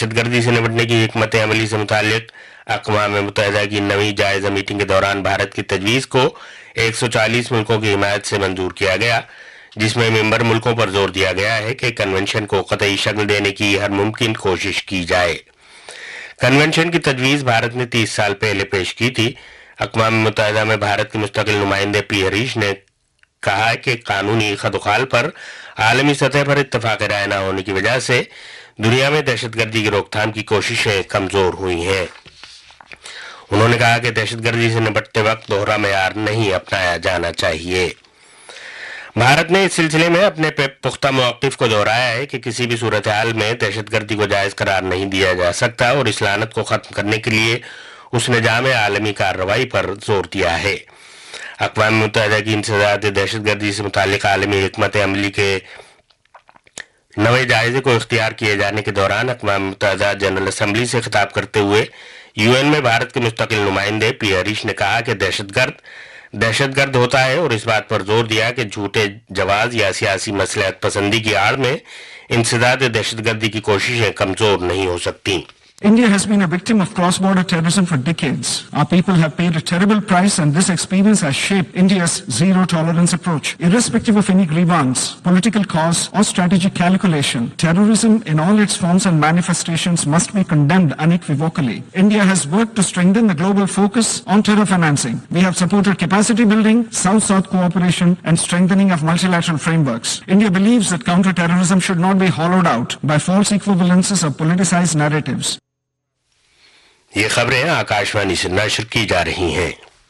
دہشت گردی سے نمٹنے کی حکمت عملی سے متعلق اقوام متحدہ کی نویں جائزہ میٹنگ کے دوران بھارت کی تجویز کو 140 ملکوں کی حمایت سے منظور کیا گیا، جس میں ممبر ملکوں پر زور دیا گیا ہے کہ کنونشن کو قطعی شکل دینے کی ہر ممکن کوشش کی جائے۔ کنونشن کی تجویز بھارت نے 30 سال پہلے پیش کی تھی۔ اقوام متحدہ میں بھارت کے مستقل نمائندے پی ہریش نے کہا کہ قانونی خد و خال پر عالمی سطح پر اتفاق رائے نہ ہونے کی وجہ سے دنیا میں دہشت گردی کی روک تھام کی کوششیں کمزور ہوئی ہیں۔ انہوں نے کہا کہ دہشت گردی سے نمٹتے وقت دوہرا معیار نہیں اپنایا جانا چاہیے۔ بھارت نے اس سلسلے میں اپنے پختہ موقف کو دہرایا ہے کہ کسی بھی صورتحال میں دہشت گردی کو جائز قرار نہیں دیا جا سکتا اور اس لعنت کو ختم کرنے کے لیے اس نے جامع عالمی کارروائی پر زور دیا ہے۔ اقوام متحدہ کی انسداد دہشت گردی سے متعلق عالمی حکمت عملی کے نویں جائزے کو اختیار کیے جانے کے دوران اقوام متحدہ جنرل اسمبلی سے خطاب کرتے ہوئے یو این میں بھارت کے مستقل نمائندے پی ہریش نے کہا کہ دہشت گرد ہوتا ہے اور اس بات پر زور دیا کہ جھوٹے جواز یا سیاسی مصلحت پسندی کی آڑ میں انسداد دہشت گردی کی کوششیں کمزور نہیں ہو سکتی۔ India has been a victim of cross-border terrorism for decades. Our people have paid a terrible price, and this experience has shaped India's zero-tolerance approach. Irrespective of any grievance, political cause, or strategic calculation, terrorism in all its forms and manifestations must be condemned unequivocally. India has worked to strengthen the global focus on terror financing. We have supported capacity building, South-South cooperation, and strengthening of multilateral frameworks. India believes that counter-terrorism should not be hollowed out by false equivalences or politicized narratives. یہ خبریں آکاشوانی سے نشر کی جا رہی ہیں۔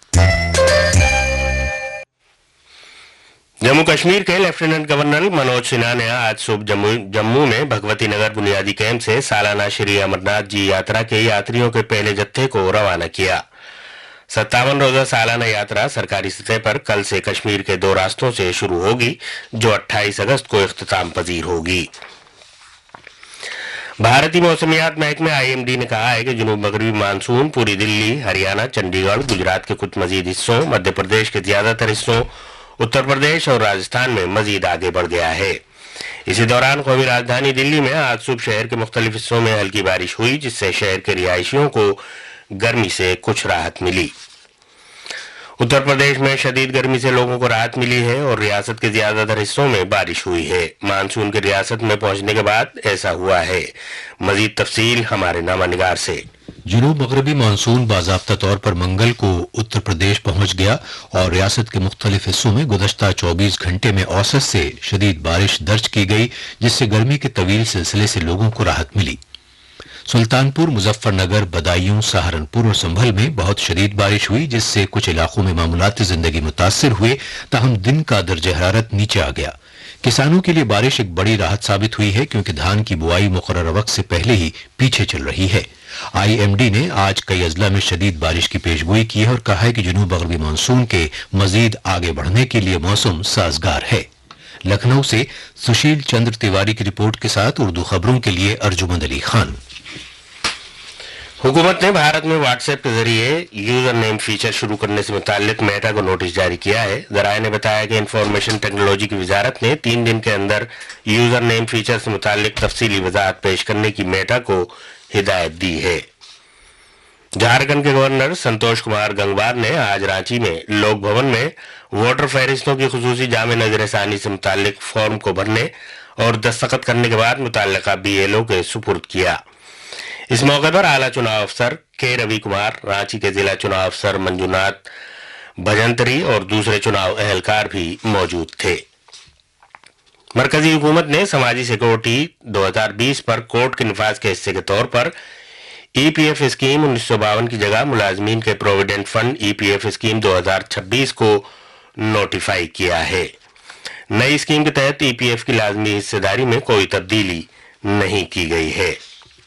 جموں کشمیر کے lieutenant governor Manoj Sinha نے آج صبح جموں میں بھگوتی نگر بنیادی کیمپ سے سالانہ شری امرناتھ جی یاترا کے یاتریوں کے پہلے جتھے کو روانہ کیا۔ 57 روزہ سالانہ یاترا سرکاری سطح پر کل سے کشمیر کے 2 راستوں سے شروع ہوگی جو 28 اگست کو اختتام پذیر ہوگی۔ بھارتی موسمیات محکمہ IMD نے کہا ہے کہ جنوب مغربی مانسون پوری دلی، ہریانہ، چنڈی گڑھ، گجرات کے کچھ مزید حصوں، مدھیہ پردیش کے زیادہ تر حصوں، اتر پردیش اور راجستھان میں مزید آگے بڑھ گیا ہے۔ اسی دوران قومی راجدھانی دلی میں آج صبح شہر کے مختلف حصوں میں ہلکی بارش ہوئی، جس سے شہر کے رہائشیوں کو گرمی سے کچھ راحت ملی۔ اتر پردیش میں شدید گرمی سے لوگوں کو راحت ملی ہے اور ریاست کے زیادہ تر حصوں میں بارش ہوئی ہے۔ مانسون کے ریاست میں پہنچنے کے بعد ایسا ہوا ہے۔ مزید تفصیل ہمارے نامہ نگار سے۔ جنوب مغربی مانسون باضابطہ طور پر منگل کو اتر پردیش پہنچ گیا اور ریاست کے مختلف حصوں میں گزشتہ 24 گھنٹے میں اوسط سے شدید بارش درج کی گئی، جس سے گرمی کے طویل سلسلے سے لوگوں کو راحت ملی۔ سلطانپور، مظفر نگر، بدایوں، سہارنپور اور سنبھل میں بہت شدید بارش ہوئی، جس سے کچھ علاقوں میں معمولات زندگی متاثر ہوئے، تاہم دن کا درجہ حرارت نیچے آ گیا۔ کسانوں کے لیے بارش ایک بڑی راحت ثابت ہوئی ہے کیونکہ دھان کی بوائی مقررہ وقت سے پہلے ہی پیچھے چل رہی ہے۔ IMD نے آج کئی اضلاع میں شدید بارش کی پیشگوئی کی ہے اور کہا ہے کہ جنوب مغربی مانسون کے مزید آگے بڑھنے کے لیے موسم سازگار ہے۔ لکھنؤ سے سشیل چندر تیواری کی رپورٹ کے ساتھ اردو خبروں کے لیے ارجمند علی خان۔ حکومت نے بھارت میں واٹس ایپ کے ذریعے یوزر نیم فیچر شروع کرنے سے متعلق میٹا کو نوٹس جاری کیا ہے۔ ذرائع نے بتایا کہ انفارمیشن ٹیکنالوجی کی وزارت نے 3 دن کے اندر یوزر نیم فیچر سے متعلق تفصیلی وضاحت پیش کرنے کی میٹا کو ہدایت دی ہے۔ جھارکھنڈ کے گورنر سنتوش کمار گنگوار نے آج رانچی میں لوک بھون میں ووٹر فہرستوں کی خصوصی جامع نظر ثانی سے متعلق فارم کو بھرنے اور دستخط کرنے کے بعد متعلقہ BLO کے سپرد کیا۔ اس موقع پر اعلیٰ چناؤ افسر کے روی کمار، رانچی کے ضلع چناؤ افسر منجوناتھ بھجنتری اور دوسرے چناؤ اہلکار بھی موجود تھے۔ مرکزی حکومت نے سماجی سیکورٹی 2020 پر کوٹ کے نفاذ کے حصے کے طور پر EPF اسکیم 1952 کی جگہ ملازمین کے پروویڈنٹ فنڈ EPF اسکیم 2026 کو نوٹیفائی کیا ہے۔ نئی اسکیم کے تحت EPF کی لازمی حصہ داری میں کوئی تبدیلی نہیں کی گئی ہے۔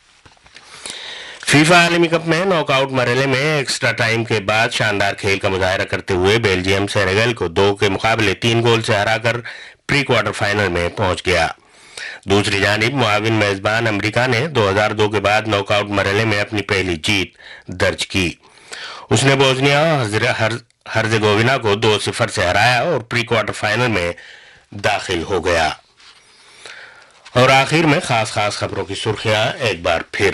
فیفا عالمی کپ میں ناک آؤٹ مرحلے میں ایکسٹرا ٹائم کے بعد شاندار کھیل کا مظاہرہ کرتے ہوئے بیلجیم سینیگل کو 2 کے مقابلے 3 گول سے ہرا کر پری کوارٹر فائنل میں پہنچ گیا۔ دوسری جانب معاون میزبان امریکہ نے 2002 کے بعد ناک آؤٹ مرحلے میں اپنی پہلی جیت درج کی۔ اس نے بوسنیا ہرزیگووینا کو 2-0 سے ہرایا اور پری کوارٹر فائنل میں داخل ہو گیا۔ اور آخر میں خاص خبروں کی سرخیاں ایک بار پھر۔